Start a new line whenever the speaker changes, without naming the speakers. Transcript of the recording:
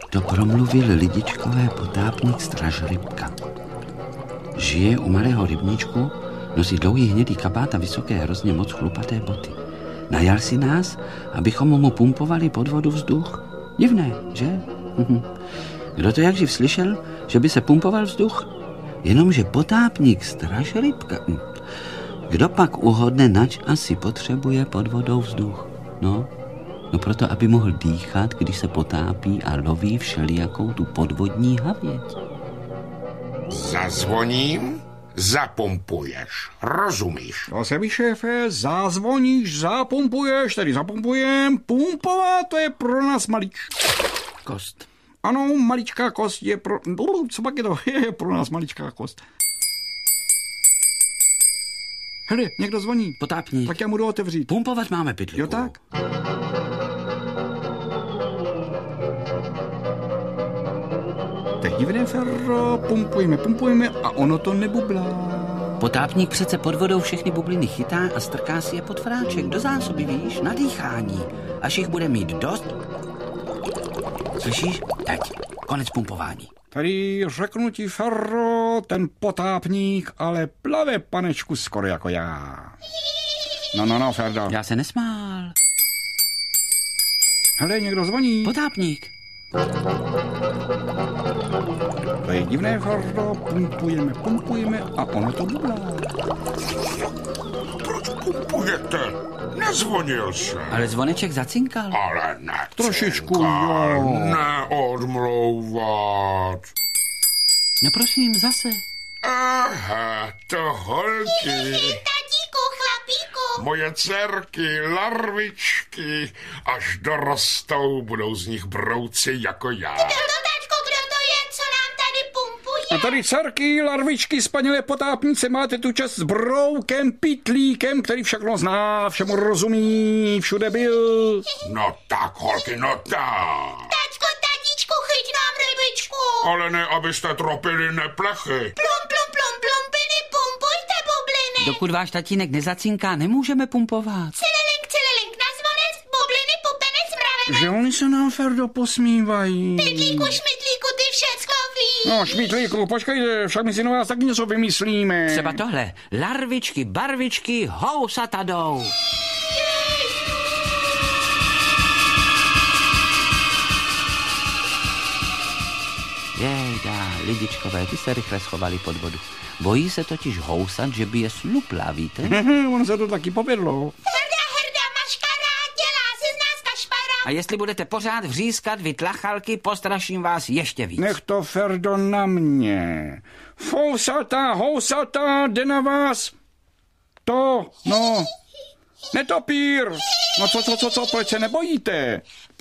To promluvil lidičkové potápník Stražrybka. Žije u malého rybníčku, nosí dlouhý hnědý kabát a vysoké, hrozně moc chlupaté boty. Najal si nás, abychom mu pumpovali pod vodu vzduch. Divné, že? Kdo to jakživ slyšel, že by se pumpoval vzduch? Jenomže potápník Stražrybka. Kdo pak uhodne, nač asi potřebuje pod vodou vzduch? No proto, aby mohl dýchat, když se potápí a loví všelijakou tu podvodní havěť.
Zazvoním, zapumpuješ, rozumíš?
To se mi, šéfe, zazvoníš, zapumpuješ, tedy zapumpujem, pumpovat, to je pro nás
Kost.
Ano, maličká kost je pro... Co pak je to? Je pro nás maličká kost. Hele, někdo zvoní.
Potápník.
Tak já mu jdu otevřít.
Pumpovat máme, pytlíku.
Jo tak? To je divné, Ferro, pumpujeme a ono to nebublá.
Potápník přece pod vodou všechny bubliny chytá a strká si je pod fráček do zásoby, víš, na dýchání. Až jich bude mít dost. Slyšíš? Teď. Konec pumpování.
Tady řeknu ti, Ferro, ten potápník, ale plave, panečku, skoro jako já. No, Ferdo.
Já se nesmál.
Hele, někdo zvoní.
Potápník.
To je divné, Ferdo, pumpujeme a ono to bublá.
Proč pumpujete? Nezvonil se.
Ale zvoneček zacinkal.
Ale ne.
Trošičku, jo.
Neodmlouvat.
No prosím, zase.
Aha, to holky.
Tatíku, chlapíku.
Moje dcerky, larvičky, až dorostou, budou z nich brouci jako já.
Tačko, kdo to je, co nám tady pumpuje?
A tady dcerky, larvičky, spanělé potápnice, máte tu čas s broukem, pytlíkem, který všechno zná, všemu rozumí, všude byl.
No tak, holky, no tak.
Tatíčku, chyť nám rybičku.
Ale ne, abyste tropili neplechy.
Plumpiny, pumpujte bubliny.
Dokud váš tatínek nezacinká, nemůžeme pumpovat.
Cililink, na zvonec, bubliny, pupenec, mravenec.
Že oni se nám, Ferdo, posmívají.
Pytlíku, šmitlíku, ty všecko víš.
No, šmitlíku, počkejte, však my si na vás taky něco vymyslíme.
Třeba tohle. Larvičky, barvičky, housatadou. Jejda, lidičkové, ty se rychle schovali pod vodu. Bojí se totiž housat, že by je slupla, víte?
Ono se to taky povedlo.
Herda, maškara, dělá se z nás kašpara.
A jestli budete pořád vřískat, vy tlachalky, postraším vás ještě víc.
Nech to, Ferdo, na mě. Housata, jde na vás. Netopír. No co, proč se nebojíte?